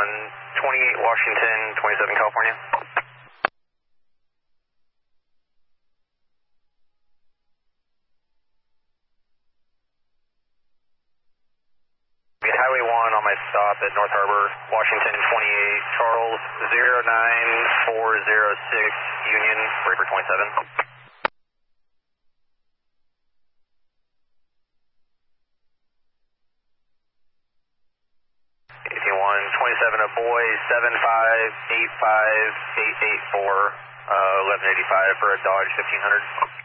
28 Washington, 27 California. Get Highway 1 on my stop at North Harbor, Washington 28, Charles 09406, Union, Braver 27. One 27, a boy 7585884, 1185 for a Dodge 1500.